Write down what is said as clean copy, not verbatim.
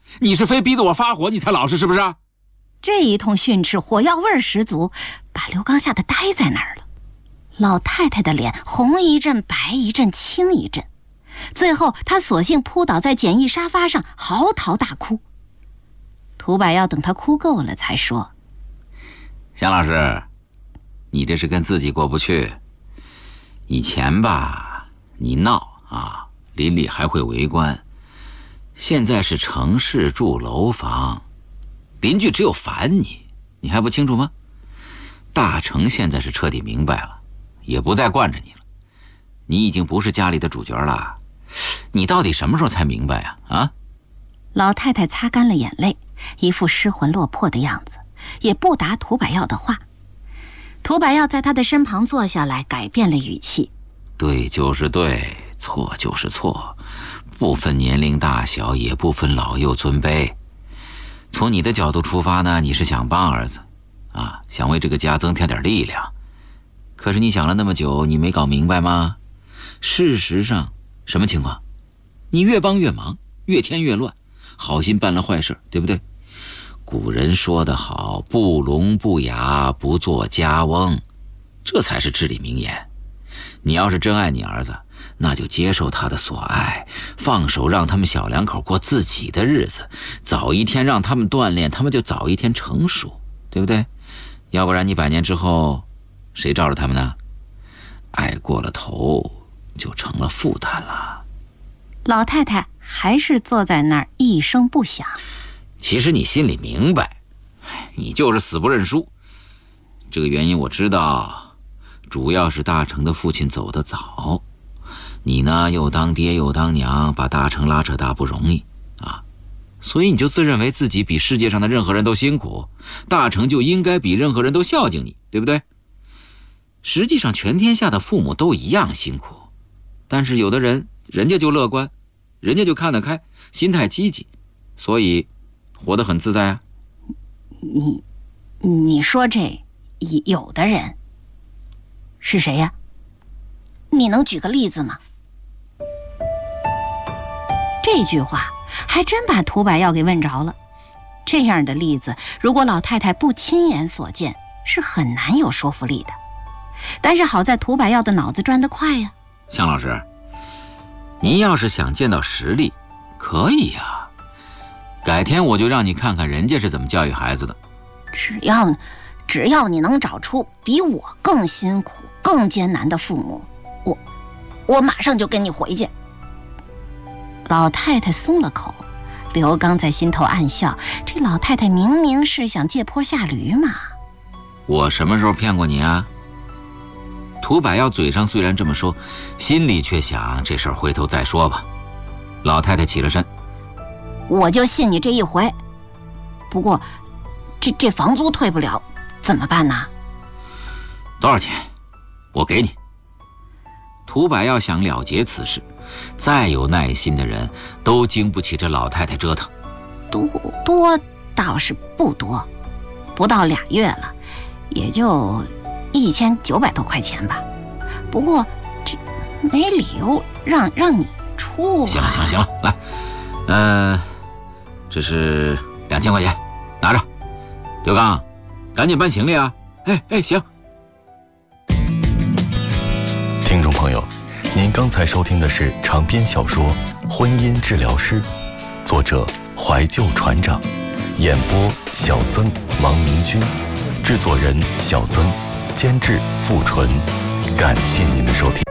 你是非逼得我发火，你才老实是不是？ 这一通训斥火药味十足，把刘刚吓得呆在那儿了。老太太的脸红一阵白一阵青一阵，最后她索性扑倒在简易沙发上嚎啕大哭。涂百耀等她哭够了才说： 向老师，你这是跟自己过不去。以前吧你闹啊，邻里还会围观，现在是城市住楼房，邻居只有烦你，你还不清楚吗？大成现在是彻底明白了，也不再惯着你了。你已经不是家里的主角了，你到底什么时候才明白啊？啊！ 老太太擦干了眼泪，一副失魂落魄的样子，也不答涂百耀的话。涂百耀在他的身旁坐下来，改变了语气： 对就是对，错就是错，不分年龄大小，也不分老幼尊卑。从你的角度出发呢，你是想帮儿子啊，想为这个家增添点力量。可是你想了那么久，你没搞明白吗？事实上什么情况？你越帮越忙，越添越乱，好心办了坏事，对不对？古人说得好，不聋不哑，不做家翁，这才是至理名言。你要是真爱你儿子，那就接受他的所爱，放手让他们小两口过自己的日子，早一天让他们锻炼，他们就早一天成熟，对不对？要不然你100年之后谁罩着他们呢？爱过了头就成了负担了。 老太太还是坐在那儿一声不响。 其实你心里明白，你就是死不认输。这个原因我知道，主要是大成的父亲走得早，你呢又当爹又当娘，把大成拉扯大不容易啊，所以你就自认为自己比世界上的任何人都辛苦，大成就应该比任何人都孝敬你，对不对？实际上全天下的父母都一样辛苦，但是有的人人家就乐观，人家就看得开，心态积极，所以活得很自在啊。 你说这有的人是谁呀？你能举个例子吗？这句话还真把涂百耀给问着了。这样的例子，如果老太太不亲眼所见，是很难有说服力的。但是好在涂百耀的脑子转得快呀。 向老师，您要是想见到实力，可以呀。改天我就让你看看人家是怎么教育孩子的。 只要你能找出比我更辛苦、更艰难的父母，我马上就跟你回去。老太太松了口，刘刚在心头暗笑，这老太太明明是想借坡下驴嘛。 我什么时候骗过你啊？涂百耀嘴上虽然这么说，心里却想这事儿回头再说吧。老太太起了身， 我就信你这一回。不过这房租退不了怎么办呢？ 多少钱？我给你。涂百耀想了结此事，再有耐心的人都经不起这老太太折腾。 多倒是不多，不到2月了，也就1900多块钱吧。不过这没理由让你出啊。 行了，来，这是2000块钱，拿着。刘刚，赶紧搬行李啊！哎，行。 听众朋友，您刚才收听的是长篇小说《婚姻治疗师》，作者怀旧船长，演播小曾、王明君，制作人小曾，监制付纯。感谢您的收听。